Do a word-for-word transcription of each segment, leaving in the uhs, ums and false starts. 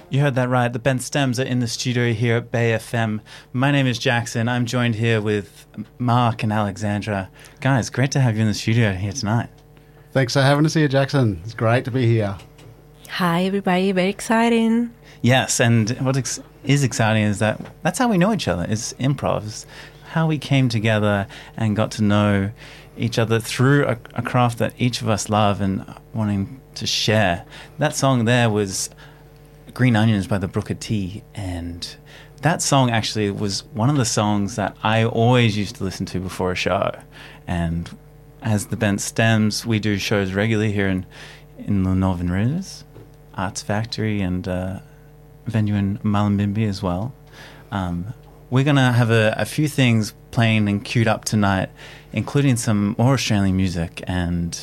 You heard that right. The Ben Stems are in the studio here at Bay F M. My name is Jackson. I'm joined here with Mark and Alexandra. Guys, great to have you in the studio here tonight. Thanks for having us here, Jackson. It's great to be here. Hi, everybody. Very exciting. Yes, and what ex- is exciting is that that's how we know each other. It's improv. It's how we came together and got to know each other through a, a craft that each of us love and wanting to share. That song there was Green Onions by the Brooker T, and that song actually was one of the songs that I always used to listen to before a show. And as the Bent Stems, we do shows regularly here in, in the Northern Rivers Arts Factory and uh, venue in Mullumbimby as well. Um, we're going to have a, a few things playing and queued up tonight, including some more Australian music. And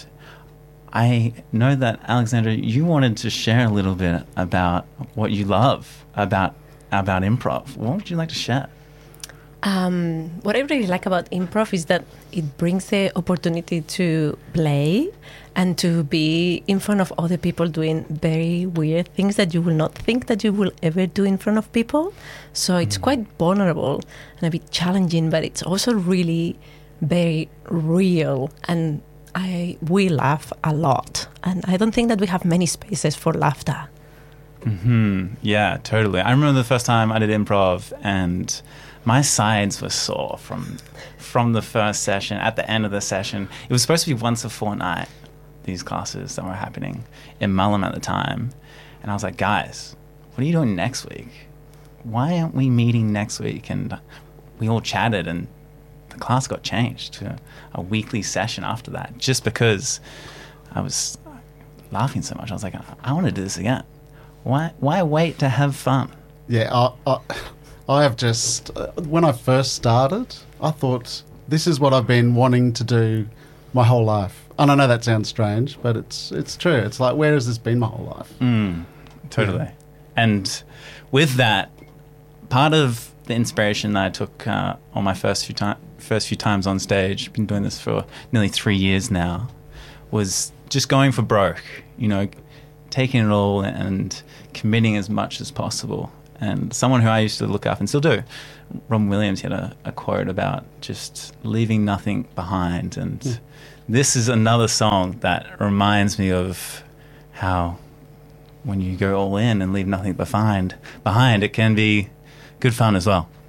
I know that, Alexandra, you wanted to share a little bit about what you love about about improv. What would you like to share? Um, what I really like about improv is that it brings the opportunity to play and to be in front of other people doing very weird things that you will not think that you will ever do in front of people. So it's mm. quite vulnerable and a bit challenging, but it's also really very real, and I we laugh a lot, and I don't think that we have many spaces for laughter. Mm-hmm. Yeah, totally. I remember the first time I did improv, and my sides were sore from from the first session. At the end of the session, it was supposed to be once a fortnight, these classes that were happening in Mullum at the time, and I was like, guys, what are you doing next week? Why aren't we meeting next week? And we all chatted, and the class got changed to a weekly session after that, just because I was laughing so much. I was like, I, I want to do this again. Why why wait to have fun? Yeah, I, I, I have just, uh, when I first started, I thought, this is what I've been wanting to do my whole life. And I know that sounds strange, but it's it's true. It's like, where has this been my whole life? Mm, totally. Yeah. And with that, part of the inspiration that I took uh, on my first few time, first few times on stage, been doing this for nearly three years now, was just going for broke, you know, taking it all and committing as much as possible. And someone who I used to look up and still do, Robin Williams, he had a, a quote about just leaving nothing behind. And mm. this is another song that reminds me of how when you go all in and leave nothing behind, behind, it can be good fun as well.